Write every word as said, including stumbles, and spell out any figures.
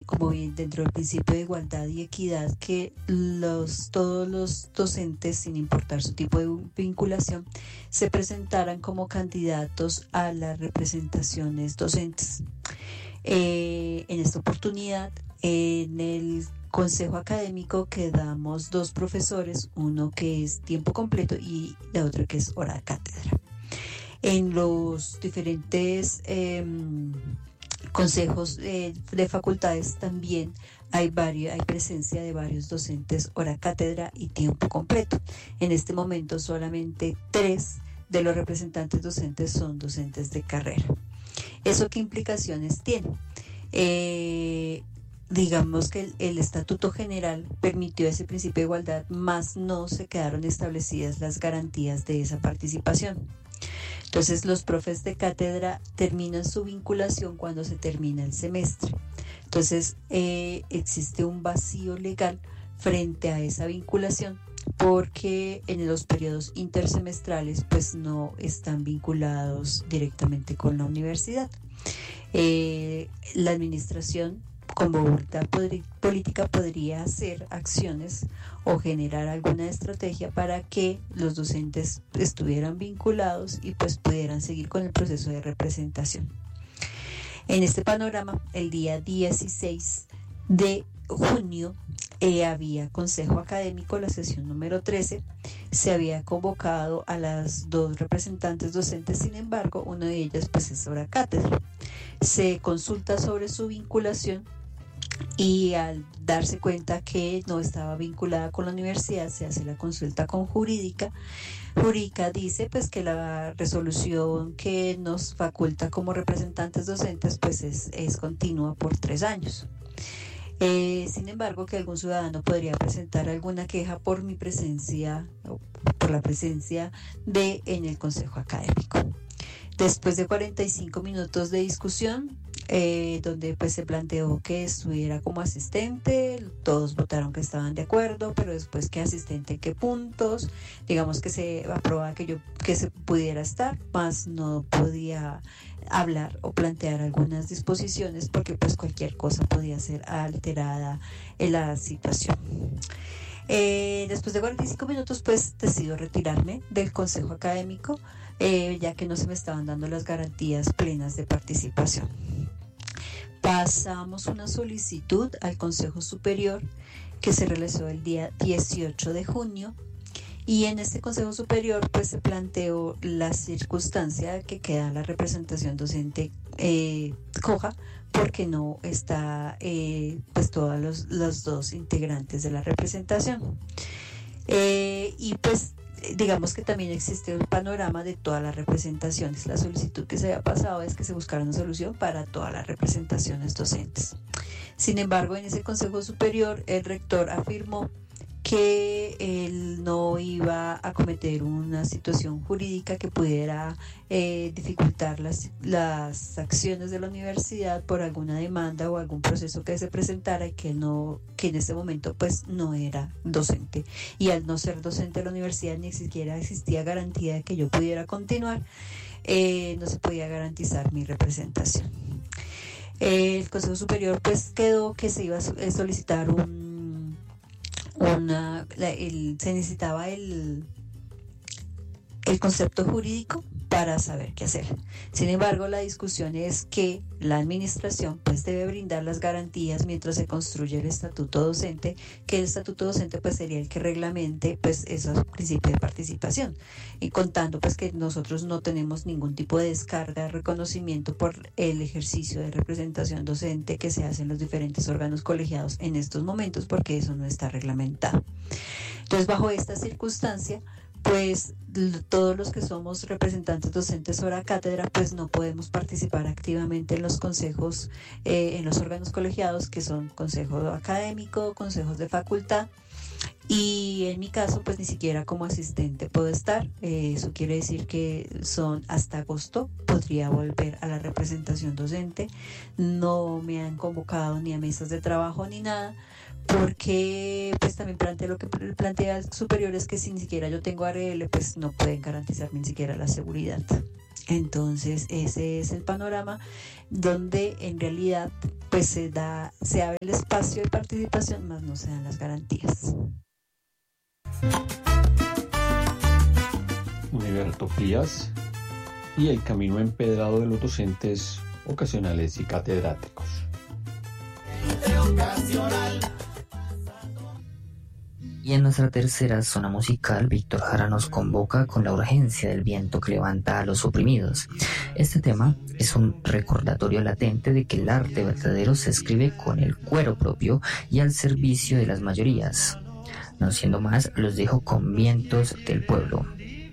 como bien dentro del principio de igualdad y equidad, que los, todos los docentes, sin importar su tipo de vinculación, se presentaran como candidatos a las representaciones docentes. Eh, en esta oportunidad, en el consejo académico quedamos dos profesores, uno que es tiempo completo y la otra que es hora de cátedra. En los diferentes eh, consejos eh, de facultades también hay, varios, hay presencia de varios docentes hora cátedra y tiempo completo. En este momento solamente tres de los representantes docentes son docentes de carrera. ¿Eso qué implicaciones tiene? Eh, digamos que el, el Estatuto General permitió ese principio de igualdad, más no se quedaron establecidas las garantías de esa participación. Entonces los profes de cátedra terminan su vinculación cuando se termina el semestre. Entonces eh, existe un vacío legal frente a esa vinculación, porque en los periodos intersemestrales pues no están vinculados directamente con la universidad. Eh, la administración con voluntad política podría hacer acciones o generar alguna estrategia para que los docentes estuvieran vinculados y pues pudieran seguir con el proceso de representación. En este panorama, el día dieciséis de junio eh, había consejo académico, la sesión número trece, se había convocado a las dos representantes docentes, sin embargo, una de ellas pues es hora cátedra. Se consulta sobre su vinculación y al darse cuenta que no estaba vinculada con la universidad, se hace la consulta con jurídica. Jurídica dice pues que la resolución que nos faculta como representantes docentes pues es, es continua por tres años. Eh, sin embargo, que algún ciudadano podría presentar alguna queja por mi presencia, por la presencia de en el consejo académico. Después de cuarenta y cinco minutos de discusión, eh, donde pues se planteó que estuviera como asistente, todos votaron que estaban de acuerdo, pero después que asistente en qué puntos, digamos que se aprobaba que yo que se pudiera estar, más no podía hablar o plantear algunas disposiciones porque pues cualquier cosa podía ser alterada en la situación. Eh, después de cuarenta y cinco minutos pues decido retirarme del consejo académico, eh, ya que no se me estaban dando las garantías plenas de participación. Pasamos una solicitud al Consejo Superior que se realizó el día dieciocho de junio, y en este Consejo Superior pues se planteó la circunstancia de que queda la representación docente eh, coja, porque no está eh, pues todos los, los dos integrantes de la representación. Eh, y pues digamos que también existe un panorama de todas las representaciones. La solicitud que se había pasado es que se buscara una solución para todas las representaciones docentes. Sin embargo, en ese Consejo Superior el rector afirmó que él no iba a cometer una situación jurídica que pudiera eh, dificultar las, las acciones de la universidad por alguna demanda o algún proceso que se presentara, y que no, que en ese momento pues no era docente, y al no ser docente de la universidad ni siquiera existía garantía de que yo pudiera continuar, eh, no se podía garantizar mi representación. Eh, el Consejo Superior pues quedó que se iba a solicitar un Una, la, el, se necesitaba el, el concepto jurídico para saber qué hacer. Sin embargo, la discusión es que la administración pues debe brindar las garantías mientras se construye el estatuto docente, que el estatuto docente pues sería el que reglamente pues esos principios de participación, y contando pues que nosotros no tenemos ningún tipo de descarga de reconocimiento por el ejercicio de representación docente que se hace en los diferentes órganos colegiados en estos momentos, porque eso no está reglamentado. Entonces, bajo esta circunstancia, pues todos los que somos representantes docentes hora cátedra pues no podemos participar activamente en los consejos, eh, en los órganos colegiados, que son consejo académico, consejos de facultad, y en mi caso pues ni siquiera como asistente puedo estar. Eh, eso quiere decir que son hasta agosto podría volver a la representación docente. No me han convocado ni a mesas de trabajo ni nada, porque pues también plantea lo que plantea el superior, es que si ni siquiera yo tengo A R L pues no pueden garantizarme ni siquiera la seguridad. Entonces ese es el panorama donde en realidad pues se da, se abre el espacio de participación, más no se dan las garantías. Univertopías y el camino empedrado de los docentes ocasionales y catedráticos. Y en nuestra tercera zona musical, Víctor Jara nos convoca con la urgencia del viento que levanta a los oprimidos. Este tema es un recordatorio latente de que el arte verdadero se escribe con el cuero propio y al servicio de las mayorías. No siendo más, los dejo con Vientos del Pueblo.